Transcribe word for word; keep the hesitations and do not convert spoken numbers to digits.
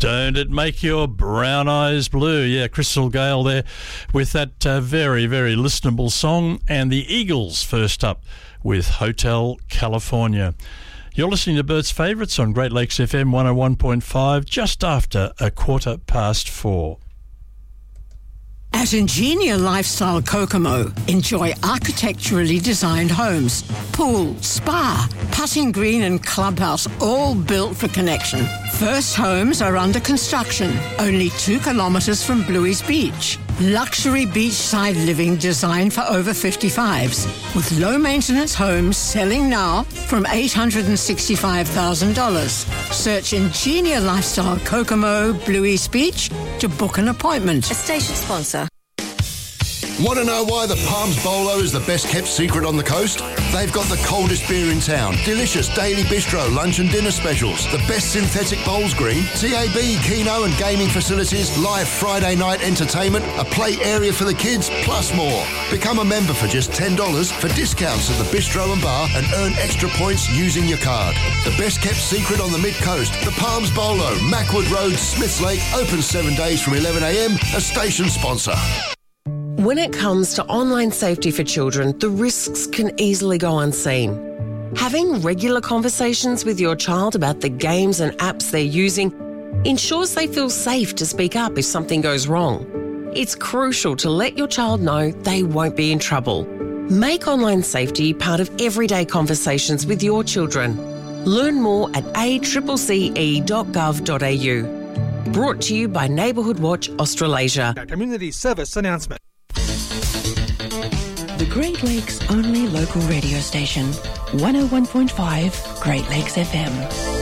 Don't it make your brown eyes blue? Yeah, Crystal Gale there with that uh, very, very listenable song. And the Eagles first up with Hotel California. You're listening to Bert's Favourites on Great Lakes F M one oh one point five, just after a quarter past four. At Ingenia Lifestyle Kokomo, enjoy architecturally designed homes, pool, spa, putting green and clubhouse, all built for connection. First homes are under construction, only two kilometres from Bluey's Beach. Luxury beachside living designed for over fifty-fives, with low-maintenance homes selling now from eight hundred sixty-five thousand dollars. Search Ingenia Lifestyle Kokomo, Bluey's Beach to book an appointment. A station sponsor. Want to know why the Palms Bolo is the best kept secret on the coast? They've got the coldest beer in town, delicious daily bistro lunch and dinner specials, the best synthetic bowls green, T A B, Keno and gaming facilities, live Friday night entertainment, a play area for the kids, plus more. Become a member for just ten dollars for discounts at the bistro and bar and earn extra points using your card. The best kept secret on the mid-coast, the Palms Bolo, Mackwood Road, Smiths Lake, open seven days from eleven a m, a station sponsor. When it comes to online safety for children, the risks can easily go unseen. Having regular conversations with your child about the games and apps they're using ensures they feel safe to speak up if something goes wrong. It's crucial to let your child know they won't be in trouble. Make online safety part of everyday conversations with your children. Learn more at a c c e dot gov dot a u. Brought to you by Neighbourhood Watch Australasia. A community service announcement. The Great Lakes' only local radio station, one oh one point five Great Lakes F M.